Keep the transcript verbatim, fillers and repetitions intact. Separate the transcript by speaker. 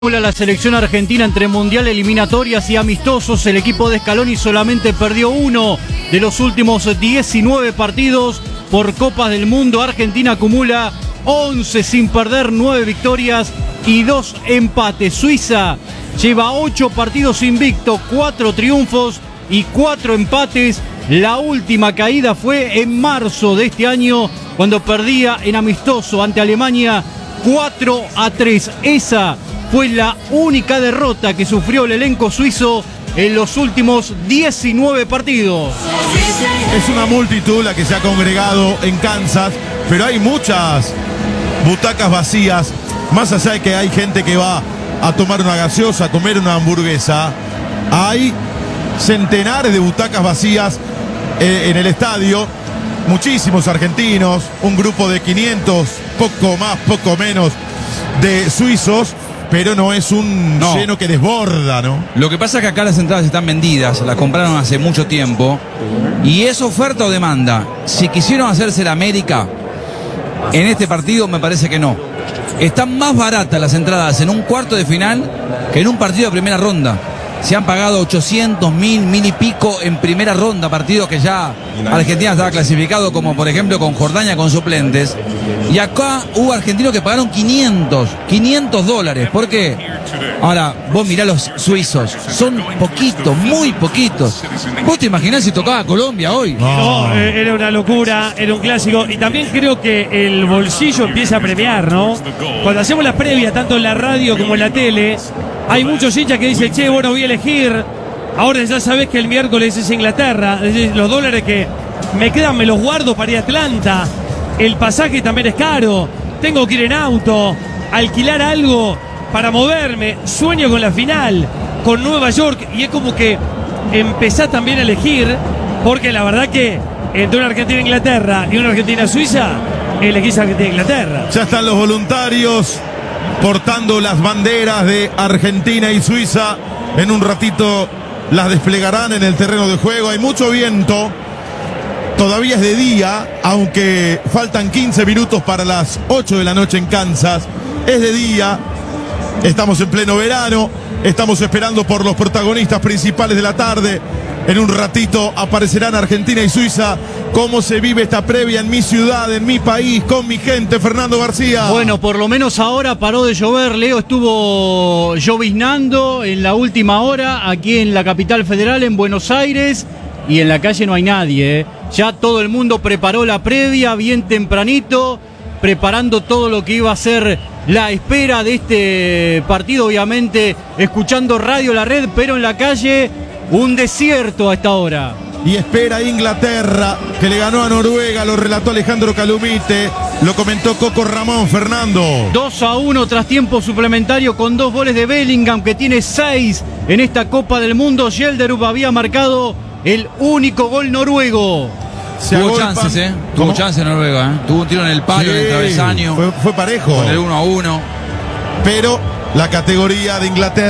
Speaker 1: La selección argentina entre mundial, eliminatorias y amistosos. El equipo de Scaloni solamente perdió uno de los últimos diecinueve partidos por Copas del Mundo. Argentina acumula once sin perder, nueve victorias y dos empates. Suiza lleva ocho partidos invicto, cuatro triunfos y cuatro empates. La última caída fue en marzo de este año, cuando perdía en amistoso ante Alemania cuatro a tres. Esa fue la única derrota que sufrió el elenco suizo en los últimos diecinueve partidos.
Speaker 2: Es una multitud la que se ha congregado en Kansas, pero hay muchas butacas vacías. Más allá de que hay gente que va a tomar una gaseosa, a comer una hamburguesa, hay centenares de butacas vacías eh, en el estadio. Muchísimos argentinos, un grupo de quinientos, poco más, poco menos, de suizos. Pero no es un no. lleno que desborda, ¿no?
Speaker 3: Lo que pasa es que acá las entradas están vendidas, las compraron hace mucho tiempo. Y es oferta o demanda. Si quisieron hacerse la América en este partido, me parece que no. Están más baratas las entradas en un cuarto de final que en un partido de primera ronda. Se han pagado ochocientos mil, mil y pico en primera ronda, partidos que ya Argentina estaba clasificado, como por ejemplo con Jordania con suplentes. Y acá hubo argentinos que pagaron quinientos, quinientos dólares. ¿Por qué? Ahora, vos mirá los suizos, son poquitos, muy poquitos. ¿Vos te imaginás si tocaba Colombia hoy?
Speaker 4: No, no, era una locura, era un clásico. Y también creo que el bolsillo empieza a premiar, ¿no? Cuando hacemos la previa, tanto en la radio como en la tele, hay muchos hinchas que dicen, che, bueno, voy a elegir. Ahora ya sabés que el miércoles es Inglaterra. Los dólares que me quedan me los guardo para ir a Atlanta. El pasaje también es caro. Tengo que ir en auto, alquilar algo para moverme. Sueño con la final, con Nueva York. Y es como que empezá también a elegir, porque la verdad que entre una Argentina-Inglaterra y una Argentina-Suiza, elegís Argentina-Inglaterra.
Speaker 2: Ya están los voluntarios portando las banderas de Argentina y Suiza. En un ratito las desplegarán en el terreno de juego. Hay mucho viento. Todavía es de día, aunque faltan quince minutos para las ocho de la noche en Kansas. Es de día. Estamos en pleno verano. Estamos esperando por los protagonistas principales de la tarde. En un ratito aparecerán Argentina y Suiza. ¿Cómo se vive esta previa en mi ciudad, en mi país, con mi gente? Fernando García.
Speaker 1: Bueno, por lo menos ahora paró de llover. Leo, estuvo lloviznando en la última hora aquí en la capital federal, en Buenos Aires. Y en la calle no hay nadie, ¿eh? Ya todo el mundo preparó la previa bien tempranito, preparando todo lo que iba a ser la espera de este partido. Obviamente escuchando Radio La Red, pero en la calle un desierto a esta hora.
Speaker 2: Y espera Inglaterra, que le ganó a Noruega. Lo relató Alejandro Calumite, lo comentó Coco Ramón. Fernando,
Speaker 1: dos a uno tras tiempo suplementario, con dos goles de Bellingham, que tiene seis en esta Copa del Mundo. Gelderup había marcado el único gol noruego.
Speaker 3: Se Tuvo agolpan. chances, ¿eh? Tuvo ¿Cómo? chances Noruega, ¿eh? Tuvo un tiro en el palo, sí, en el travesaño.
Speaker 2: Fue, fue parejo.
Speaker 3: Con el uno a uno.
Speaker 2: Pero la categoría de Inglaterra